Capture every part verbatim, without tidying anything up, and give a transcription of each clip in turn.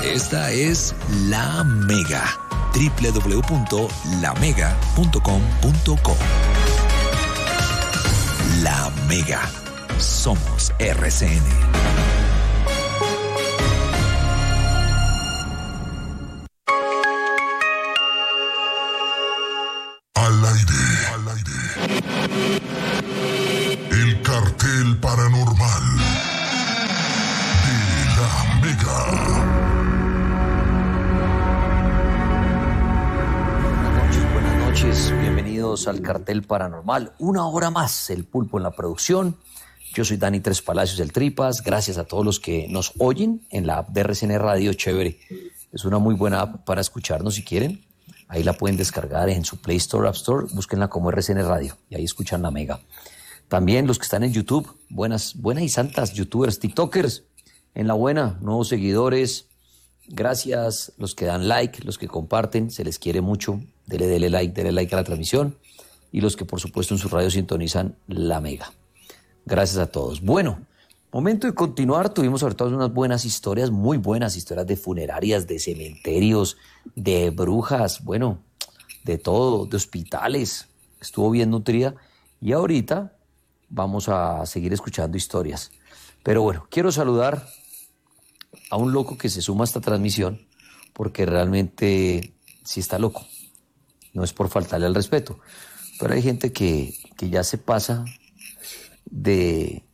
Esta es La Mega. doble u doble u doble u punto la mega punto com punto co. La Mega. Somos R C N. Al aire, al aire. El cartel paranormal de La Mega. Buenas noches, bienvenidos al Cartel Paranormal. Una hora más, el Pulpo en la producción. Yo soy Dani Tres Palacios del Tripas. Gracias a todos los que nos oyen en la app de R C N Radio. Chévere. Es una muy buena app para escucharnos si quieren. Ahí la pueden descargar en su Play Store, App Store. Búsquenla como R C N Radio y ahí escuchan La Mega. También los que están en YouTube, buenas, buenas y santas youtubers, tiktokers, en la buena, nuevos seguidores. Gracias, los que dan like, los que comparten, se les quiere mucho. Dele, dele like, dele like a la transmisión. Y los que, por supuesto, en su radio sintonizan La Mega. Gracias a todos. Bueno, momento de continuar. Tuvimos sobre todo unas buenas historias, muy buenas historias de funerarias, de cementerios, de brujas, bueno, de todo, de hospitales. Estuvo bien nutrida. Y ahorita vamos a seguir escuchando historias. Pero bueno, quiero saludar a un loco que se suma a esta transmisión, porque realmente sí está loco. No es por faltarle al respeto, pero hay gente que, que ya se pasa de...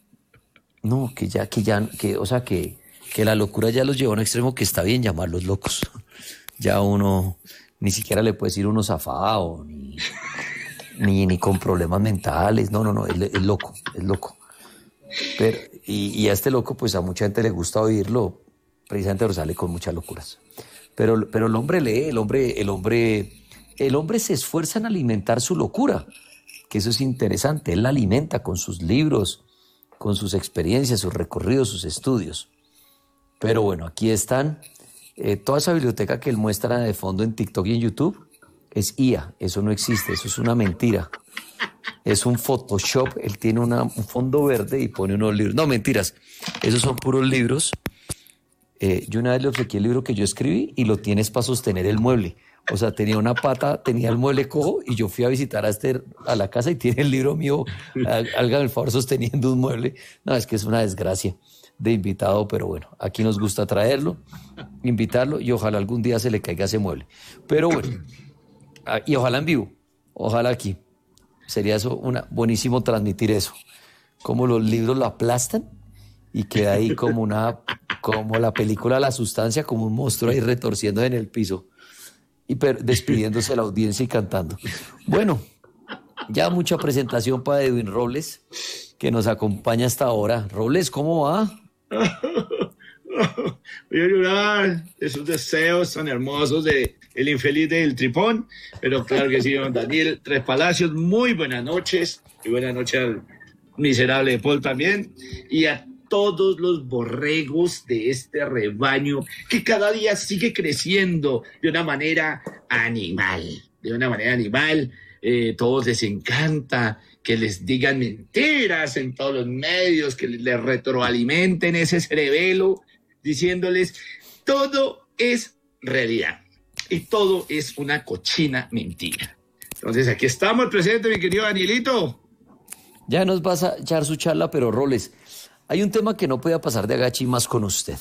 No, que ya, que ya, que, o sea, que, que la locura ya los lleva a un extremo que está bien llamarlos locos. Ya uno ni siquiera le puede decir uno zafado, ni, ni, ni con problemas mentales. No, no, no, es, es loco, es loco. Pero, y, y a este loco, pues a mucha gente le gusta oírlo, precisamente porque sale con muchas locuras. Pero, pero el hombre lee, el hombre, el hombre, el hombre se esfuerza en alimentar su locura, que eso es interesante. Él la alimenta con sus libros, con sus experiencias, sus recorridos, sus estudios. Pero bueno, aquí están. Eh, toda esa biblioteca que él muestra de fondo en TikTok y en YouTube es I A, eso no existe, eso es una mentira. Es un Photoshop, él tiene una, un fondo verde y pone unos libros. No, mentiras, esos son puros libros. Eh, yo una vez le obsequié el libro que yo escribí y lo tienes para sostener el mueble. O sea, tenía una pata, tenía el mueble cojo y yo fui a visitar a Esther a la casa y tiene el libro mío, hágame el favor, sosteniendo un mueble. No, es que es una desgracia de invitado, pero bueno, aquí nos gusta traerlo, invitarlo y ojalá algún día se le caiga ese mueble. Pero bueno, y ojalá en vivo, ojalá aquí. Sería eso, una, buenísimo transmitir eso. Como los libros lo aplastan y queda ahí como una, como la película La Sustancia, como un monstruo ahí retorciendo en el piso y per, despidiéndose de la audiencia y cantando. Bueno, ya mucha presentación para Edwin Robles, que nos acompaña hasta ahora. Robles, ¿cómo va? Voy a llorar de esos deseos tan hermosos de el infeliz del Tripón, pero claro que sí, don Daniel Tres Palacios, muy buenas noches, y buenas noches al miserable de Paul también, y a todos los borregos de este rebaño que cada día sigue creciendo de una manera animal, de una manera animal. Eh, todos les encanta que les digan mentiras en todos los medios, que les retroalimenten ese cerebelo, diciéndoles todo es realidad y todo es una cochina mentira. Entonces aquí estamos presentes, mi querido Danielito. Ya nos vas a echar su charla, pero Roles, hay un tema que no podía pasar de agachi más con usted.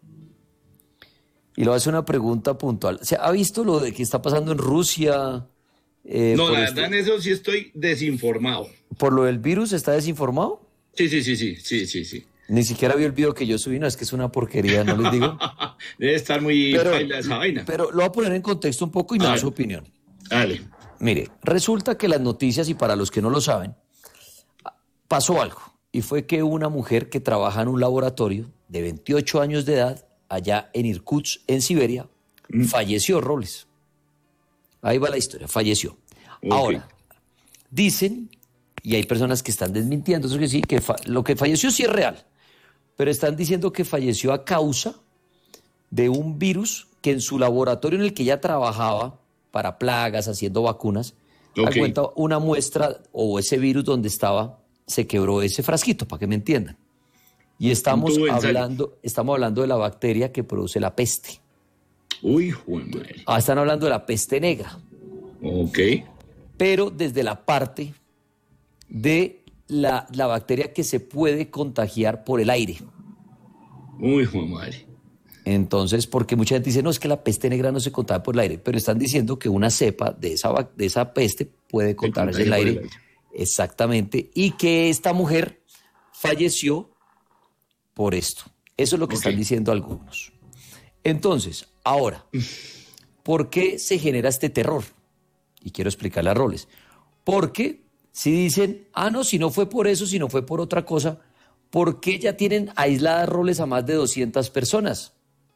Y le voy a hacer una pregunta puntual. ¿Se ha visto lo de que está pasando en Rusia? Eh, no, la verdad este... en eso sí estoy desinformado. ¿Por lo del virus está desinformado? Sí, sí, sí, sí, sí, sí, sí. Ni siquiera vio el video que yo subí, no, es que es una porquería, no les digo. Debe estar muy pero, baila esa vaina. Pero lo voy a poner en contexto un poco y me da su opinión. Dale. Mire, resulta que las noticias, y para los que no lo saben, pasó algo. Y fue que una mujer que trabaja en un laboratorio de veintiocho años de edad, allá en Irkutsk, en Siberia, mm. falleció, Robles. Ahí va la historia, falleció. Okay. Ahora, dicen, y hay personas que están desmintiendo, eso que sí, que fa- lo que falleció sí es real, pero están diciendo que falleció a causa de un virus que en su laboratorio en el que ella trabajaba para plagas, haciendo vacunas, okay. da cuenta una muestra o ese virus donde estaba, se quebró ese frasquito, para que me entiendan. Y estamos tubo de ensayo. hablando, estamos hablando de la bacteria que produce la peste. Uy, joder, madre. Ah, están hablando de la peste negra, Ok. pero desde la parte de la, la bacteria que se puede contagiar por el aire. Uy, joder, madre. Entonces, porque mucha gente dice, no, es que la peste negra no se contagia por el aire, pero están diciendo que una cepa de esa, bac- de esa peste puede contagiarse el contagia aire. por el aire. Exactamente. Y que esta mujer falleció por esto. Eso es lo que Ok. están diciendo algunos. Entonces, ahora, ¿por qué se genera este terror? Y quiero explicarle a Roles. Porque si dicen, ah, no, si no fue por eso, si no fue por otra cosa, ¿por qué ya tienen aisladas Roles a más de doscientas personas?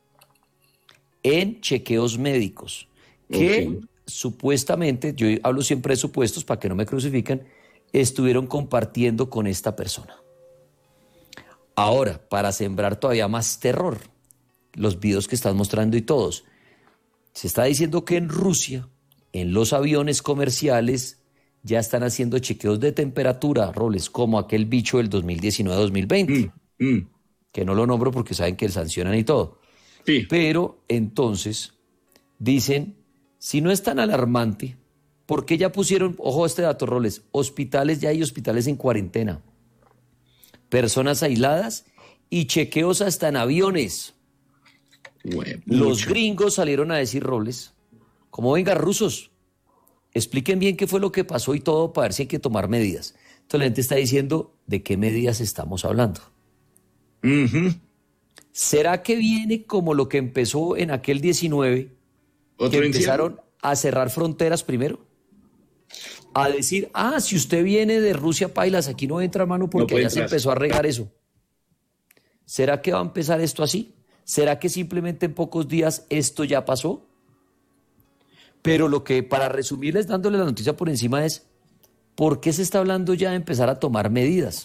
En chequeos médicos, que Ok. supuestamente, yo hablo siempre de supuestos para que no me crucifiquen, estuvieron compartiendo con esta persona. Ahora, para sembrar todavía más terror, los videos que están mostrando y todos, se está diciendo que en Rusia, en los aviones comerciales, ya están haciendo chequeos de temperatura, Roles, como aquel bicho del dos mil diecinueve dos mil veinte, Mm, mm. que no lo nombro porque saben que sancionan y todo. Sí. Pero entonces dicen, si no es tan alarmante, ¿por qué ya pusieron, ojo a este dato, Roles, hospitales, ya hay hospitales en cuarentena, personas aisladas y chequeos hasta en aviones? Hue- Los mucho. gringos salieron a decir, Roles, como venga, rusos, expliquen bien qué fue lo que pasó y todo para ver si hay que tomar medidas. Entonces la gente está diciendo, ¿de qué medidas estamos hablando? Ujú. ¿Será que viene como lo que empezó en aquel diecinueve, Otro que encierro. empezaron a cerrar fronteras primero? A decir, ah, si usted viene de Rusia, pailas, aquí no entra, hermano, porque puede allá se entrar. empezó a regar eso. ¿Será que va a empezar esto así? ¿Será que simplemente en pocos días esto ya pasó? Pero lo que, para resumirles, dándole la noticia por encima es, ¿por qué se está hablando ya de empezar a tomar medidas?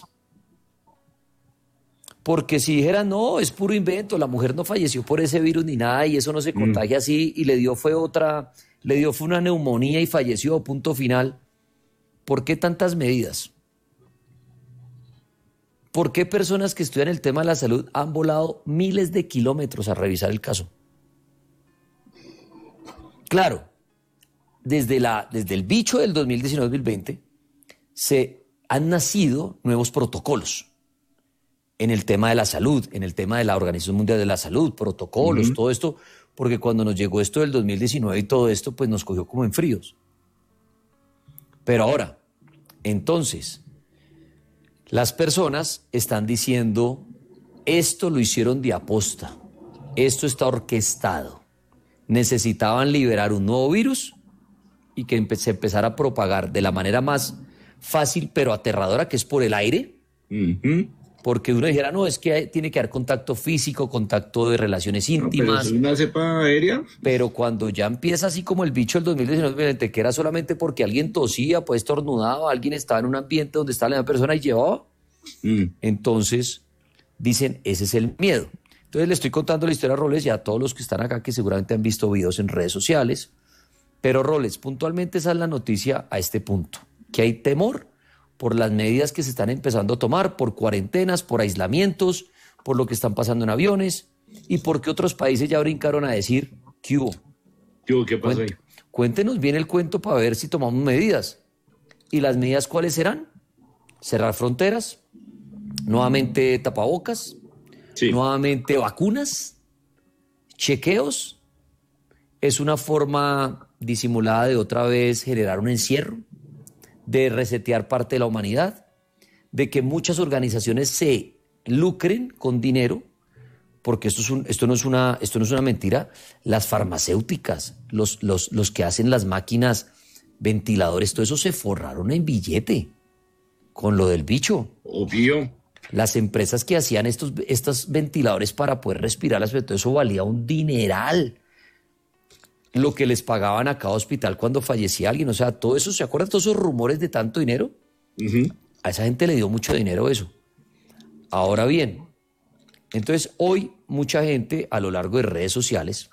Porque si dijeran, no, es puro invento, la mujer no falleció por ese virus ni nada y eso no se contagia así y le dio fue otra, le dio fue una neumonía y falleció, punto final. ¿Por qué tantas medidas? ¿Por qué personas que estudian el tema de la salud han volado miles de kilómetros a revisar el caso? Claro, desde, la, desde el bicho del dos mil diecinueve dos mil veinte se han nacido nuevos protocolos en el tema de la salud, en el tema de la Organización Mundial de la Salud, protocolos, todo esto, porque cuando nos llegó esto del dos mil diecinueve y todo esto, pues nos cogió como en fríos. Pero ahora, entonces, las personas están diciendo, esto lo hicieron de aposta, esto está orquestado, necesitaban liberar un nuevo virus y que empe- se empezara a propagar de la manera más fácil pero aterradora, que es por el aire, Ujú. porque uno dijera, no, es que hay- tiene que haber contacto físico, contacto de relaciones No, pero íntimas, es una cepa aérea. pero cuando ya empieza así como el bicho del dos mil diecinueve dos mil veinte, que era solamente porque alguien tosía, pues estornudaba, alguien estaba en un ambiente donde estaba la misma persona y llevaba, Mm. entonces dicen, ese es el miedo. Entonces le estoy contando la historia a Roles y a todos los que están acá que seguramente han visto videos en redes sociales, pero Roles, puntualmente esa es la noticia a este punto, que hay temor por las medidas que se están empezando a tomar, por cuarentenas, por aislamientos, por lo que están pasando en aviones y porque otros países ya brincaron a decir, ¿qué hubo? ¿Qué hubo? ¿Qué pasó ahí? Cuent- Cuéntenos bien el cuento para ver si tomamos medidas. ¿Y las medidas cuáles serán? Cerrar fronteras, nuevamente tapabocas, Sí. nuevamente vacunas, chequeos. Es una forma disimulada de otra vez generar un encierro, de resetear parte de la humanidad, de que muchas organizaciones se lucren con dinero, porque esto, es un- esto, no, es una, esto no es una mentira. Las farmacéuticas, los, los, los que hacen las máquinas, ventiladores, todo eso se forraron en billete con lo del bicho. Obvio. Las empresas que hacían estos, estos ventiladores para poder respirar, todo eso valía un dineral. Lo que les pagaban a cada hospital cuando fallecía alguien, o sea, todo eso, ¿se acuerdan todos esos rumores de tanto dinero? Ujú. A esa gente le dio mucho dinero eso. Ahora bien, entonces hoy mucha gente a lo largo de redes sociales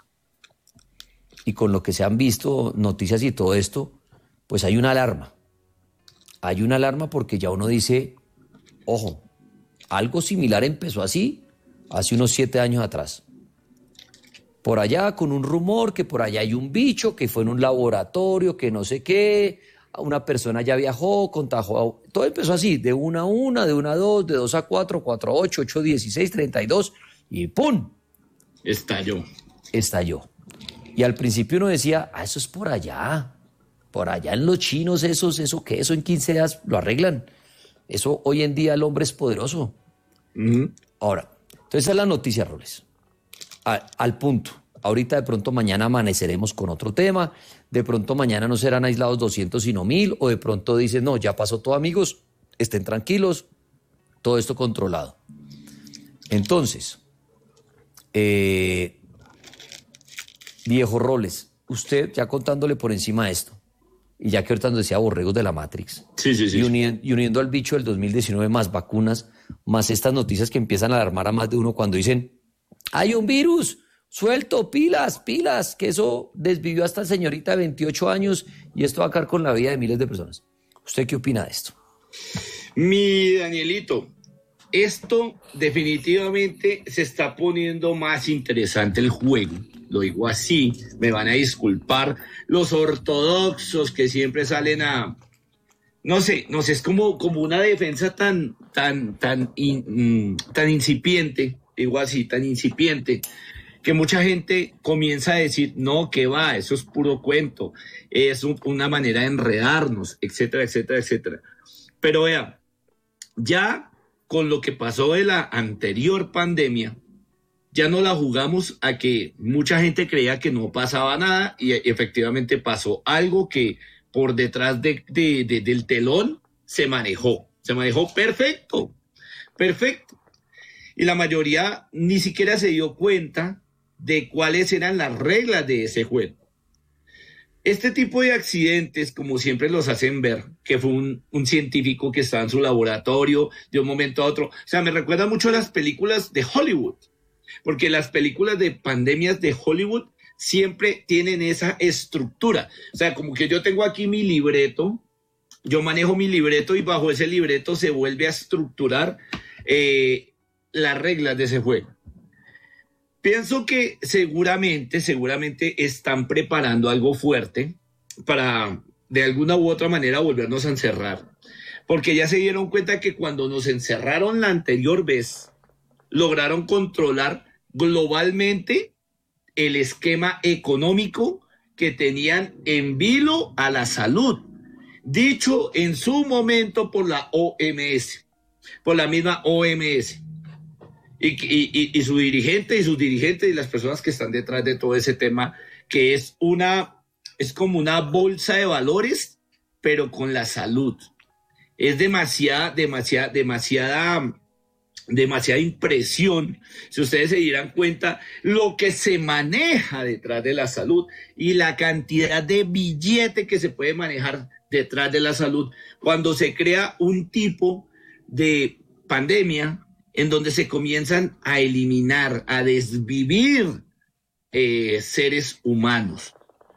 y con lo que se han visto noticias y todo esto, pues hay una alarma. Hay una alarma porque ya uno dice, ojo, algo similar empezó así hace unos siete años atrás. Por allá con un rumor que por allá hay un bicho, que fue en un laboratorio, que no sé qué, una persona ya viajó, contagió, todo empezó así, de una a una, de una a dos, de dos a cuatro, cuatro a ocho, ocho a dieciséis, treinta y dos, y ¡pum! Estalló. Estalló. Y al principio uno decía, ah, eso es por allá, por allá en los chinos, esos, eso que eso en quince días lo arreglan. Eso hoy en día el hombre es poderoso. Uh-huh. Ahora, entonces esa es la noticia, Roles. A, al punto. Ahorita de pronto mañana amaneceremos con otro tema. De pronto mañana no serán aislados doscientos sino mil. O de pronto dicen, no, ya pasó todo, amigos. Estén tranquilos. Todo esto controlado. Entonces, eh, viejo Roles, usted ya contándole por encima de esto. Y ya que ahorita nos decía borregos de la Matrix. Sí, sí, sí. Y uniendo, y uniendo al bicho del dos mil diecinueve más vacunas, más estas noticias que empiezan a alarmar a más de uno cuando dicen, hay un virus suelto, pilas, pilas, que eso desvivió hasta señorita de veintiocho años y esto va a acabar con la vida de miles de personas. ¿Usted qué opina de esto? Mi Danielito, esto definitivamente se está poniendo más interesante el juego. Lo digo así, me van a disculpar los ortodoxos que siempre salen a, no sé, no sé, es como, como una defensa tan, tan, tan, in, tan incipiente, digo así, tan incipiente, que mucha gente comienza a decir, no, que va, eso es puro cuento, es un, una manera de enredarnos, etcétera, etcétera, etcétera. Pero vea, ya con lo que pasó de la anterior pandemia, ya no la jugamos a que mucha gente creía que no pasaba nada y efectivamente pasó algo que por detrás de, de, de, del telón se manejó. Se manejó perfecto, perfecto. Y la mayoría ni siquiera se dio cuenta de cuáles eran las reglas de ese juego. Este tipo de accidentes, como siempre los hacen ver, que fue un, un científico que estaba en su laboratorio de un momento a otro, o sea, me recuerda mucho a las películas de Hollywood. Porque las películas de pandemias de Hollywood siempre tienen esa estructura. O sea, como que yo tengo aquí mi libreto, yo manejo mi libreto y bajo ese libreto se vuelve a estructurar eh, las reglas de ese juego. Pienso que seguramente, seguramente están preparando algo fuerte para de alguna u otra manera volvernos a encerrar. Porque ya se dieron cuenta que cuando nos encerraron la anterior vez, lograron controlar globalmente el esquema económico que tenían en vilo a la salud, dicho en su momento por la O M S, por la misma O M S, y, y, y su dirigente y sus dirigentes y las personas que están detrás de todo ese tema, que es una, es como una bolsa de valores, pero con la salud. Es demasiada, demasiada, demasiada... demasiada impresión, si ustedes se dieran cuenta, lo que se maneja detrás de la salud y la cantidad de billete que se puede manejar detrás de la salud cuando se crea un tipo de pandemia en donde se comienzan a eliminar, a desvivir eh, seres humanos.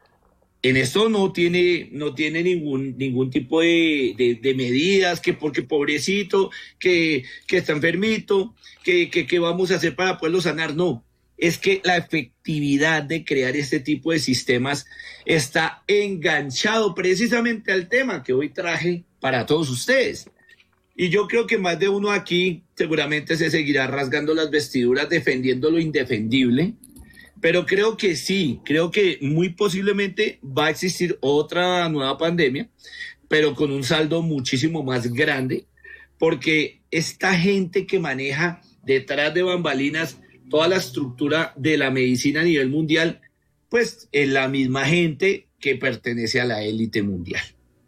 En esto no tiene, no tiene ningún, ningún tipo de, de, de medidas, que porque pobrecito, que, que está enfermito, que, que, que vamos a hacer para poderlo sanar. No, es que la efectividad de crear este tipo de sistemas está enganchado precisamente al tema que hoy traje para todos ustedes. Y yo creo que más de uno aquí seguramente se seguirá rasgando las vestiduras defendiendo lo indefendible. Pero creo que sí, creo que muy posiblemente va a existir otra nueva pandemia, pero con un saldo muchísimo más grande, porque esta gente que maneja detrás de bambalinas toda la estructura de la medicina a nivel mundial, pues es la misma gente que pertenece a la élite mundial.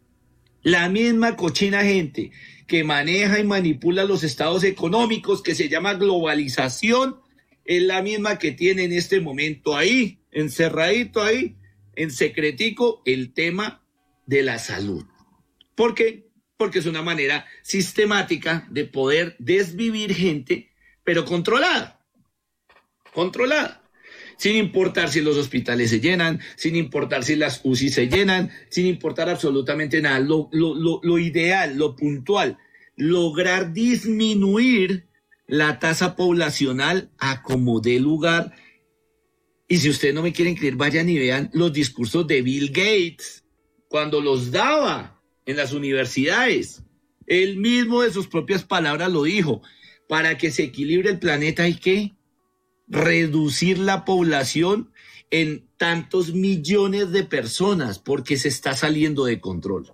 La misma cochina gente que maneja y manipula los estados económicos, que se llama globalización, es la misma que tiene en este momento ahí, encerradito ahí, en secretico, el tema de la salud. ¿Por qué? Porque es una manera sistemática de poder desvivir gente, pero controlada. Controlada. Sin importar si los hospitales se llenan, sin importar si las U C I se llenan, sin importar absolutamente nada. Lo, lo, lo, lo ideal, lo puntual, lograr disminuir la tasa poblacional a como dé lugar. Y si ustedes no me quieren creer, vayan y vean los discursos de Bill Gates cuando los daba en las universidades. Él mismo de sus propias palabras lo dijo. Para que se equilibre el planeta hay que reducir la población en tantos millones de personas porque se está saliendo de control.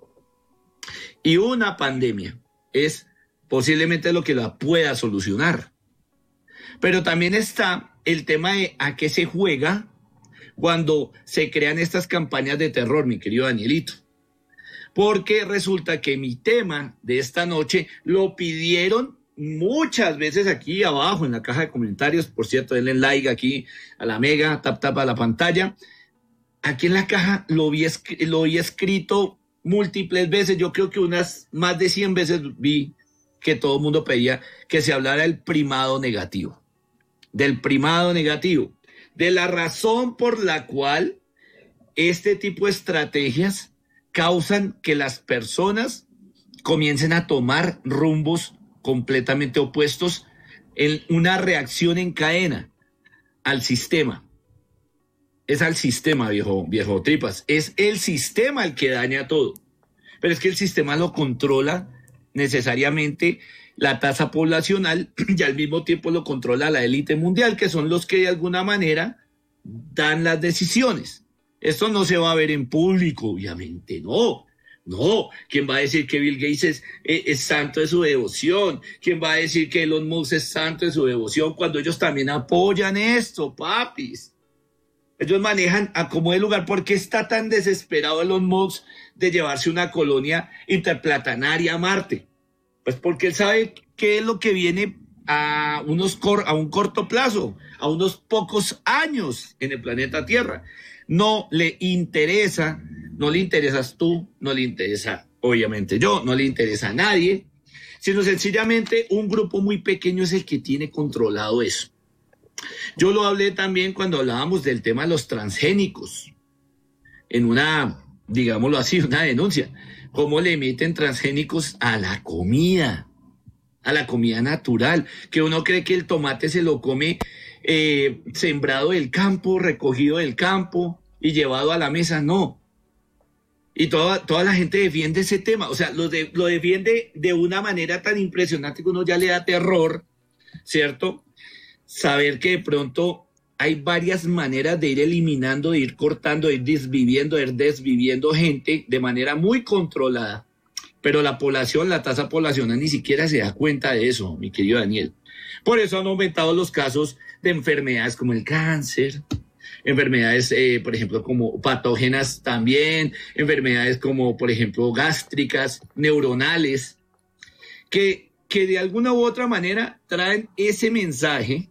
Y una pandemia es posiblemente lo que la pueda solucionar. Pero también está el tema de a qué se juega cuando se crean estas campañas de terror, mi querido Danielito. Porque resulta que mi tema de esta noche lo pidieron muchas veces aquí abajo en la caja de comentarios. Por cierto, denle like aquí a la Mega, tap tap a la pantalla. Aquí en la caja lo vi, lo vi escrito múltiples veces. Yo creo que unas más de cien veces vi que todo el mundo pedía que se hablara del primado negativo. Del primado negativo. De la razón por la cual este tipo de estrategias causan que las personas comiencen a tomar rumbos completamente opuestos en una reacción en cadena al sistema. Es al sistema, viejo, viejo tripas. Es el sistema el que daña todo. Pero es que el sistema lo controla necesariamente la tasa poblacional y al mismo tiempo lo controla la élite mundial, que son los que de alguna manera dan las decisiones. Esto no se va a ver en público, obviamente, no. No, ¿quién va a decir que Bill Gates es, es, es santo de su devoción? ¿Quién va a decir que Elon Musk es santo de su devoción cuando ellos también apoyan esto, papis? Ellos manejan a como de lugar. ¿Por qué está tan desesperado Elon Musk de llevarse una colonia interplanetaria a Marte? Pues porque él sabe qué es lo que viene a, unos cor, a un corto plazo, a unos pocos años en el planeta Tierra. No le interesa, no le interesas tú, no le interesa obviamente yo, no le interesa a nadie, sino sencillamente un grupo muy pequeño es el que tiene controlado eso. Yo lo hablé también cuando hablábamos del tema de los transgénicos, en una, digámoslo así, una denuncia, cómo le meten transgénicos a la comida, a la comida natural, que uno cree que el tomate se lo come eh, sembrado del campo, recogido del campo y llevado a la mesa, no. Y toda, toda la gente defiende ese tema, o sea, lo, de, lo defiende de una manera tan impresionante que uno ya le da terror, ¿cierto? Saber que de pronto hay varias maneras de ir eliminando, de ir cortando, de ir desviviendo, de ir desviviendo gente de manera muy controlada. Pero la población, la tasa poblacional ni siquiera se da cuenta de eso, mi querido Daniel. Por eso han aumentado los casos de enfermedades como el cáncer, enfermedades, eh, por ejemplo, como patógenas también, enfermedades como, por ejemplo, gástricas, neuronales, que, que de alguna u otra manera traen ese mensaje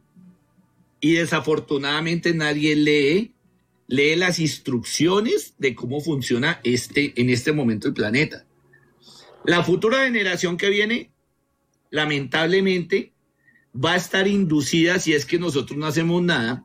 y desafortunadamente nadie lee, lee las instrucciones de cómo funciona este, en este momento el planeta. La futura generación que viene, lamentablemente, va a estar inducida, si es que nosotros no hacemos nada,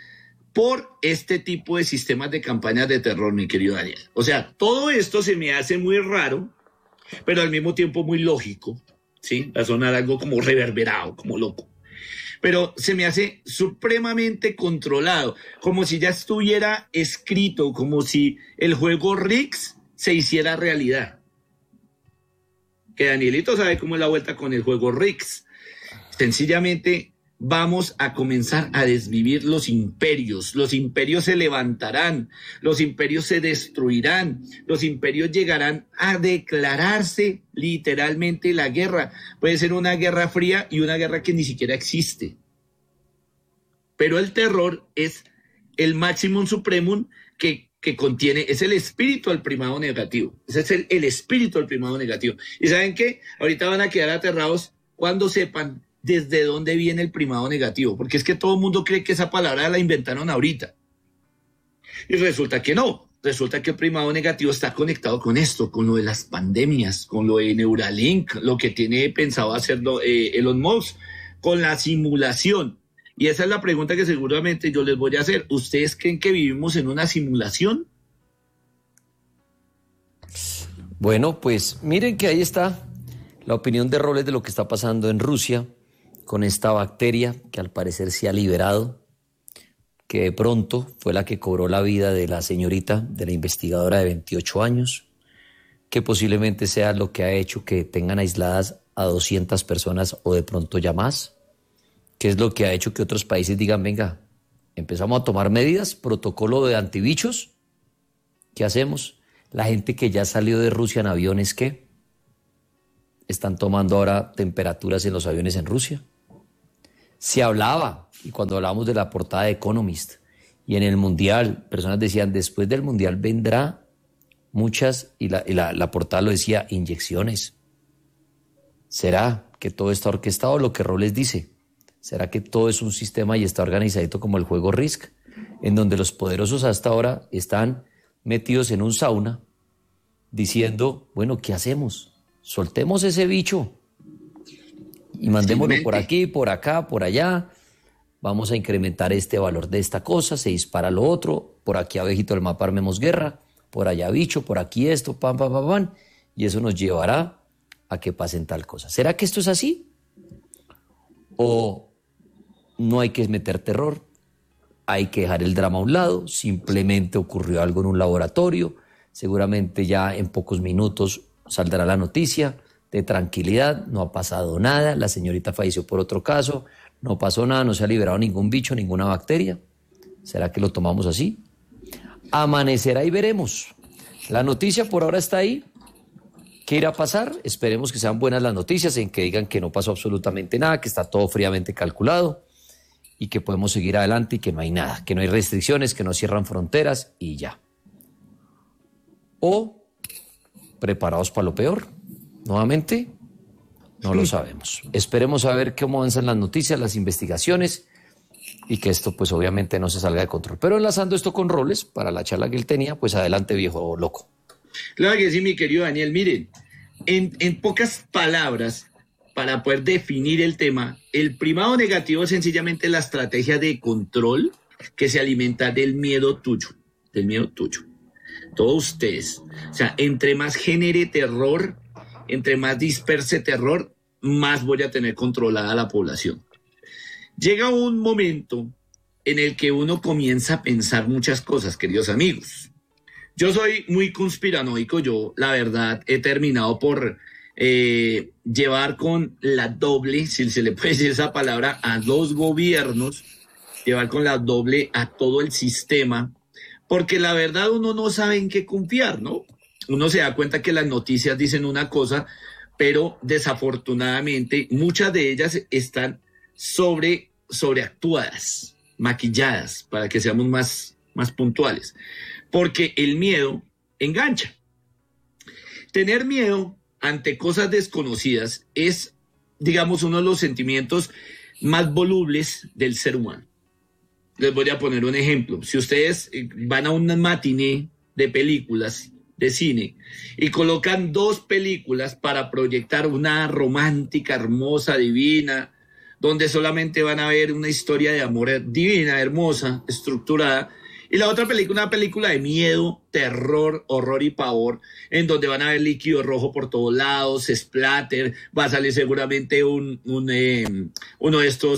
por este tipo de sistemas de campañas de terror, mi querido Daniel. O sea, todo esto se me hace muy raro, pero al mismo tiempo muy lógico, ¿sí? Va a sonar algo como reverberado, como loco. Pero se me hace supremamente controlado, como si ya estuviera escrito, como si el juego Rix se hiciera realidad. Que Danielito sabe cómo es la vuelta con el juego Rix. Sencillamente vamos a comenzar a desvivir los imperios. Los imperios se levantarán, los imperios se destruirán, los imperios llegarán a declararse literalmente la guerra. Puede ser una guerra fría y una guerra que ni siquiera existe. Pero el terror es el máximo supremum que, que contiene, es el espíritu del primado negativo. Ese es el, el espíritu del primado negativo. ¿Y saben qué? Ahorita van a quedar aterrados cuando sepan desde dónde viene el primado negativo, porque es que todo el mundo cree que esa palabra la inventaron ahorita. Y resulta que no, resulta que el primado negativo está conectado con esto, con lo de las pandemias, con lo de Neuralink, lo que tiene pensado hacer eh, Elon Musk, con la simulación. Y esa es la pregunta que seguramente yo les voy a hacer. ¿Ustedes creen que vivimos en una simulación? Bueno, pues miren que ahí está la opinión de Roles de lo que está pasando en Rusia con esta bacteria que al parecer se ha liberado, que de pronto fue la que cobró la vida de la señorita, de la investigadora de veintiocho años, que posiblemente sea lo que ha hecho que tengan aisladas a doscientas personas o de pronto ya más, que es lo que ha hecho que otros países digan, venga, empezamos a tomar medidas, protocolo de antibichos, ¿qué hacemos? La gente que ya salió de Rusia en aviones, ¿qué? Están tomando ahora temperaturas en los aviones en Rusia. Se hablaba, y cuando hablábamos de la portada de Economist, y en el Mundial, personas decían, después del Mundial vendrá muchas, y la, y la, la portada lo decía, inyecciones. ¿Será que todo está orquestado? Lo que Robles dice. ¿Será que todo es un sistema y está organizadito como el juego Risk, en donde los poderosos hasta ahora están metidos en un sauna diciendo, bueno, ¿qué hacemos? Soltemos ese bicho y mandémoslo por aquí, por acá, por allá. Vamos a incrementar este valor de esta cosa, se dispara lo otro, por aquí abejito del mapa armemos guerra, por allá bicho, por aquí esto, pam, pam, pam, pam, y eso nos llevará a que pasen tal cosa. ¿Será que esto es así? ¿O no hay que meter terror? Hay que dejar el drama a un lado, simplemente ocurrió algo en un laboratorio, seguramente ya en pocos minutos saldrá la noticia de tranquilidad, no ha pasado nada, la señorita falleció por otro caso, no pasó nada, no se ha liberado ningún bicho, ninguna bacteria. ¿Será que lo tomamos así? Amanecerá y veremos. La noticia por ahora está ahí. ¿Qué irá a pasar? Esperemos que sean buenas las noticias, en que digan que no pasó absolutamente nada, que está todo fríamente calculado y que podemos seguir adelante y que no hay nada, que no hay restricciones, que no cierran fronteras y ya. O preparados para lo peor, nuevamente, no lo sabemos. Esperemos a ver cómo avanzan las noticias, las investigaciones y que esto pues obviamente no se salga de control. Pero enlazando esto con Robles, para la charla que él tenía, pues adelante viejo loco. Claro que sí, mi querido Daniel. Miren, en, en pocas palabras, para poder definir el tema, el primado negativo es sencillamente la estrategia de control que se alimenta del miedo tuyo, del miedo tuyo. Todos ustedes. O sea, entre más genere terror, entre más disperse terror, más voy a tener controlada la población. Llega un momento en el que uno comienza a pensar muchas cosas, queridos amigos. Yo soy muy conspiranoico, yo la verdad he terminado por eh, llevar con la doble, si se le puede decir esa palabra, a los gobiernos, llevar con la doble a todo el sistema, porque la verdad uno no sabe en qué confiar, ¿no? Uno se da cuenta que las noticias dicen una cosa, pero desafortunadamente muchas de ellas están sobre, sobreactuadas, maquilladas, para que seamos más, más puntuales. Porque el miedo engancha. Tener miedo ante cosas desconocidas es, digamos, uno de los sentimientos más volubles del ser humano. Les voy a poner un ejemplo. Si ustedes van a una matiné de películas, de cine, y colocan dos películas para proyectar una romántica, hermosa, divina, donde solamente van a ver una historia de amor divina, hermosa, estructurada, y la otra película, una película de miedo, terror, horror y pavor, en donde van a ver líquido rojo por todos lados, splatter, va a salir seguramente un, un eh, uno de estos,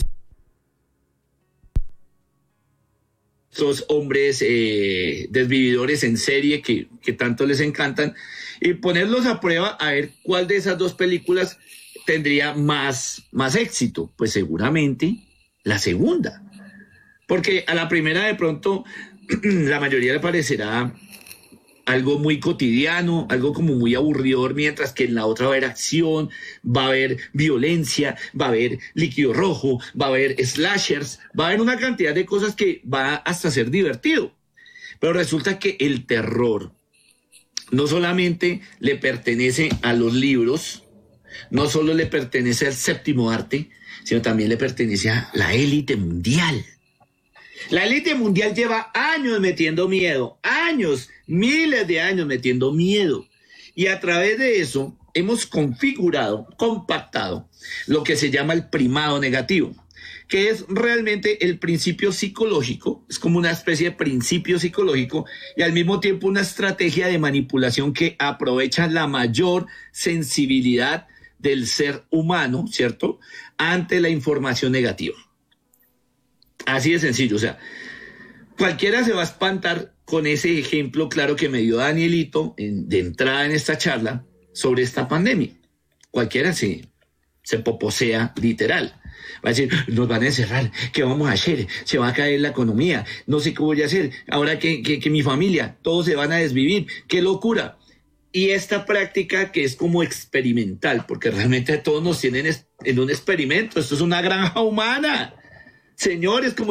estos hombres eh, desvividores en serie que, que tanto les encantan, y ponerlos a prueba a ver cuál de esas dos películas tendría más, más éxito. Pues seguramente la segunda. Porque a la primera de pronto la mayoría le parecerá algo muy cotidiano, algo como muy aburridor, mientras que en la otra va a haber acción, va a haber violencia, va a haber líquido rojo, va a haber slashers, va a haber una cantidad de cosas que va hasta ser divertido. Pero resulta que el terror no solamente le pertenece a los libros, no solo le pertenece al séptimo arte, sino también le pertenece a la élite mundial. La élite mundial lleva años metiendo miedo, años, miles de años metiendo miedo. Y a través de eso hemos configurado, compactado, lo que se llama el primado negativo, que es realmente el principio psicológico, es como una especie de principio psicológico y al mismo tiempo una estrategia de manipulación que aprovecha la mayor sensibilidad del ser humano, ¿cierto?, ante la información negativa. Así de sencillo, o sea, cualquiera se va a espantar con ese ejemplo claro que me dio Danielito en, de entrada en esta charla sobre esta pandemia. Cualquiera se, se poposea literal. Va a decir, nos van a encerrar, ¿qué vamos a hacer? Se va a caer la economía, no sé qué voy a hacer, ahora que, que, que mi familia, todos se van a desvivir, qué locura. Y esta práctica que es como experimental, porque realmente todos nos tienen en un experimento, esto es una granja humana. Señores, como